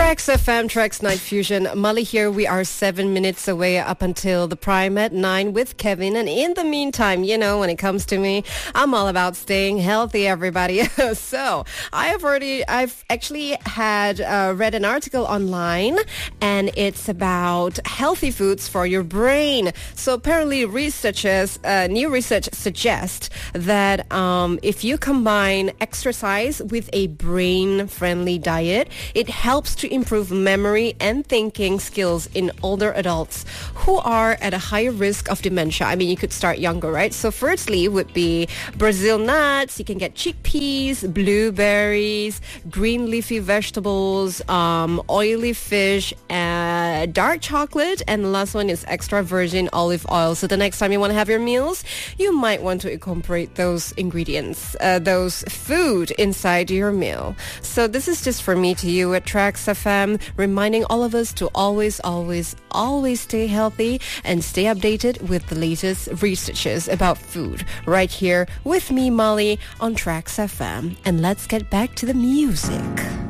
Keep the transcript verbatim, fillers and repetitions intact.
Tracks F M, Tracks Night Fusion. Molly here. We are seven minutes away up until the prime at nine with Kevin. And in the meantime, you know, when it comes to me, I'm all about staying healthy, everybody. So I have already, I've actually had uh, read an article online, and it's about healthy foods for your brain. So apparently researchers, uh, new research suggests that um, if you combine exercise with a brain-friendly diet, it helps to improve memory and thinking skills in older adults who are at a higher risk of dementia. I mean, you could start younger, right? So firstly would be Brazil nuts. You can get chickpeas, blueberries, green leafy vegetables, um, oily fish, uh, dark chocolate, and the last one is extra virgin olive oil. So the next time you want to have your meals, you might want to incorporate those ingredients, uh, those food inside your meal. So this is just for me to you at Tracks F M, reminding all of us to always, always, always stay healthy and stay updated with the latest researches about food right here with me, Molly, on Tracks F M. And let's get back to the music.